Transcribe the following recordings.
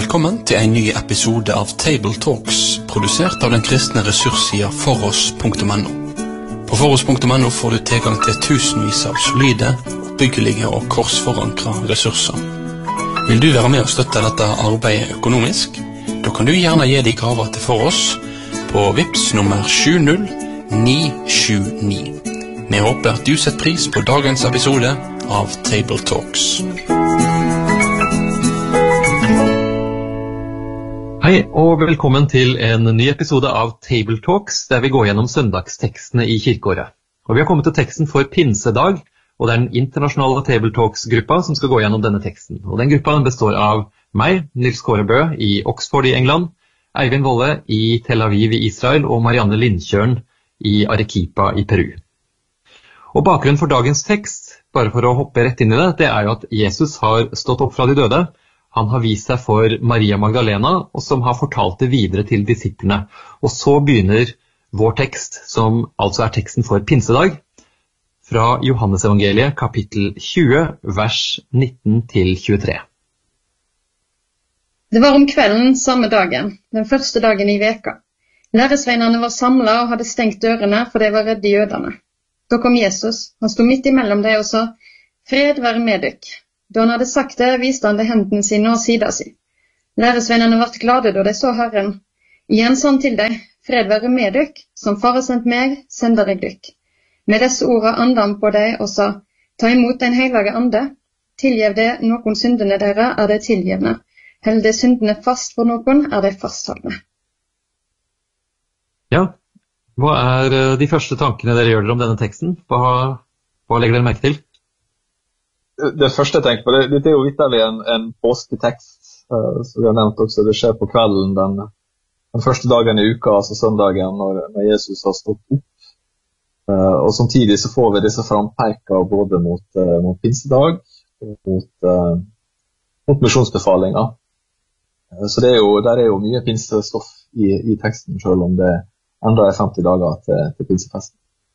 Velkommen til en ny episode av Table Talks, produsert av den kristne ressurssida foross.no. På foross.no får du tilgang til tusenvis av solide, oppbyggelige og korsforankra ressurser. Vil du være med og støtte dette arbeidet økonomisk? Da kan du gjerne gi de gaver til Foross på Vips nummer 70979. Vi håper at du setter pris på dagens episode av Table Talks. Hei og velkommen til en ny episode av Table Talks, der vi går gjennom søndagstekstene i kirkeåret. Og vi har kommet til teksten for pinsedag, og det er den internasjonale Table Talks-gruppa som skal gå gjennom denne teksten. Og den gruppa består av meg, Nils Kåre Bø i Oxford i England, Eivind Volle i Tel Aviv i Israel og Marianne Lindkjørn i Arequipa i Peru. Og bakgrunnen for dagens tekst, bare for å hoppe rett inn i det, det er jo at Jesus har stått opp fra de døde. Han har vist seg for Maria Magdalena, og som har fortalt det videre til disiplene. Og så begynner vår tekst, som altså er teksten for pinsedag, fra Johannesevangeliet kapittel 20, vers 19-23. Det var om kvelden samme dagen, den første dagen i veka. Læresveinene var samlet og hadde stengt dørene, for de var redde jødene. Da kom Jesus, han stod midt imellom dem og sa, «Fred være med dykk». Da han hadde sagt det, viste han det hendene sine og sida si. Læresveinene ble glade da de så Herren. Igjen sa han til dem, «Fred være med dykk, som far har sendt meg, sender jeg dykk». Med disse ordene anda han på dem og sa, «Ta imot den hellige ande. Tilgjev det noen syndene dere, er det tilgjevne. Held det syndene fast for noen, er det fastholdne». Ja, hva er de første tankene dere gjør dere om denne teksten? Hva legger dere merke til? Det første jeg tenker på, det er jo vitterlig en påsketekst, som vi har nevnt også. Det skjer på kvelden den første dagen i uka, altså søndagen, når Jesus har stått opp. Og samtidig så får vi disse frampeker både mot pinsedag og mot misjonsbefalinger. Så der er jo mye pinsestoff i teksten, selv om det enda er 50 dager til pinsefesten.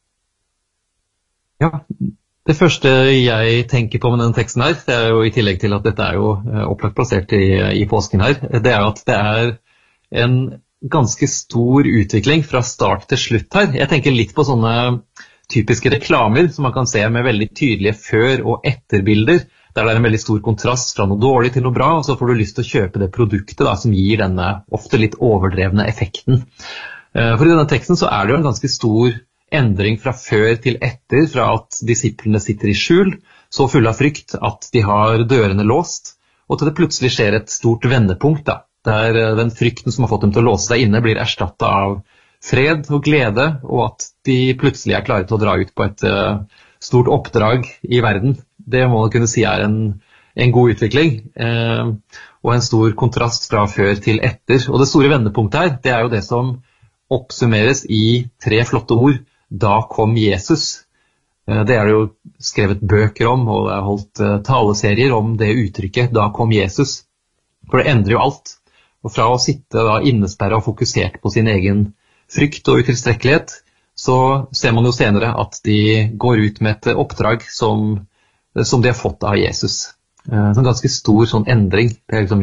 Ja, det første jeg tenker på med denne teksten her, det er jo i tillegg til at dette er jo opplagt plassert i påsken her, det er at det er en ganske stor utvikling fra start til slutt her. Jeg tenker litt på sånne typiske reklamer som man kan se med veldig tydelige før- og etterbilder, der det er en veldig stor kontrast fra noe dårlig til noe bra, og så får du lyst til å kjøpe det produktet da, som gir denne ofte litt overdrevne effekten. For i denne teksten så er det jo en ganske stor endring fra før til etter, fra at disiplene sitter i skjul, så full av frykt at de har dørene låst, og til det plutselig skjer et stort vendepunkt da, der den frykten som har fått dem til å låse seg inne blir erstattet av fred og glede, og at de plutselig er klare til å dra ut på et stort oppdrag i verden. Det må man kunne si er en god utvikling, og en stor kontrast fra før til etter. Og det store vendepunktet her, det er jo det som oppsummeres i 3 flotte ord. Da kom Jesus. Det er jo skrevet bøker om, og det er holdt taleserier om det uttrykket, da kom Jesus. For det endrer jo alt. Og fra å sitte da innesperret og fokusert på sin egen frykt og utilstrekkelighet, så ser man jo senere at de går ut med et oppdrag som de har fått av Jesus. En ganske stor sånn endring. Det er liksom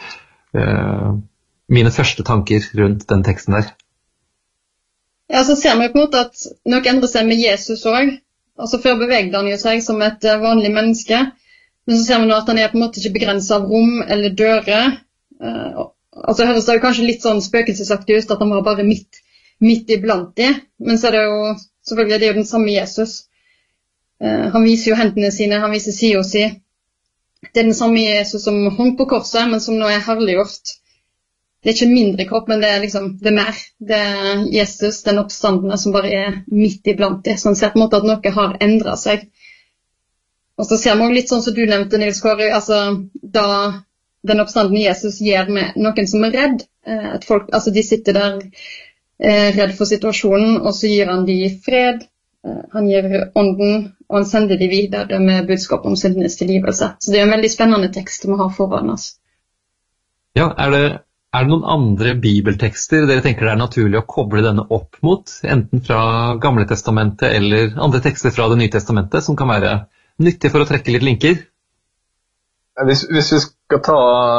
mine første tanker rundt den teksten der. Ja, så ser vi på en måte at noe endrer seg med Jesus også. Altså før bevegde han jo seg som et vanlig menneske, men så ser vi nå at han er på en måte ikke begrenset av rom eller dører. Altså høres det jo kanskje litt sånn spøkelsesaktig ut at han var bare midt iblant de, men så er det jo selvfølgelig det er jo den samme Jesus. Han viser jo hendene sine, han viser siden sin. Det er den samme Jesus som hong på korset, men som nå er herliggjort. Det er ikke mindre kropp, men det er liksom det er mer. Det er Jesus, den oppstandende som bare er midt iblant det. Så han ser på en måte at noe har endret seg. Og så ser vi også litt sånn som du nevnte, Nils Kåre, altså da den oppstandende Jesus gjør med noen som er redd. At folk, altså de sitter der redd for situasjonen, og så gir han de fred. Han gir ånden, og han sender de videre med budskap om syndenes tilgivelse. Så det er en veldig spennende tekst vi har foran oss. Ja, er det noen andre bibeltekster dere tenker det er naturlig å koble denne opp mot, enten fra Gamle testamentet eller andre tekster fra det nye testamentet, som kan være nyttig for å trekke litt linker? Hvis vi skal ta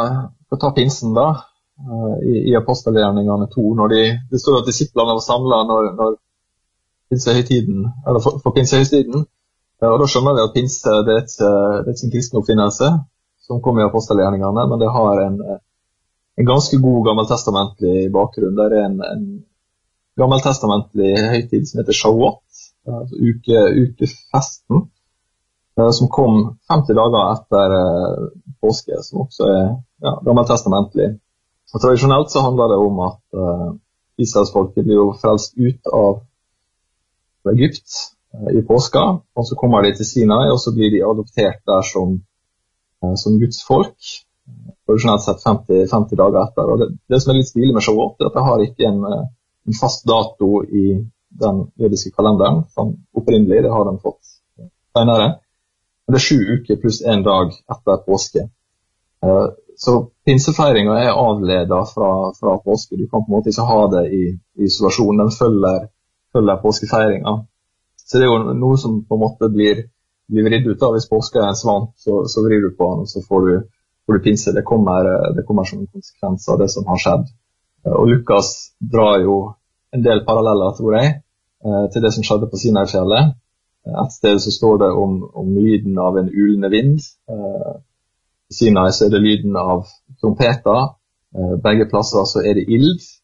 får ta pinsen da, i apostelgjerningene 2, når det står at disiplene var samlet når pinsehøytiden, eller for pinsehøytiden, og da skjønner vi at pinse det er ikke en kristen oppfinnelse som kommer i apostelgjerningene, men det har en ganske god gammeltestamentlig bakgrunn. Det er en gammeltestamentlig høytid som heter Shavuot, altså ukefesten, som kom 50 dager etter påske, som også er gammeltestamentlig. Og tradisjonelt så handler det om at Israelsfolket blir jo frelst ut av Egypt i påska, og så kommer de til Sinai, og så blir de adoptert der som Guds folk, tradisjonelt sett 50 dager etter. Og det som er litt stilig med Shavuot, er at det har ikke en fast dato i den jødiske kalenderen, som opprinnelig, det har de fått senere. Men det er 7 uker pluss 1 dag etter påske. Så pinsefeiringen er avledet fra påske. Du kan på en måte ikke ha det i isolasjon, den følger påskefeiringen. Så det er jo noe som på en måte blir vridd ut av. Hvis påske er en svant, så vrir du på den, og så får du pinse. Det kommer som en konsekvens av det som har skjedd. Og Lukas drar jo en del paralleller, tror jeg, til det som skjedde på Sinai-fjellet. Et sted så står det om lyden av en ulende vind. I Sinai så er det lyden av trompeter. Begge plasser så er det ild.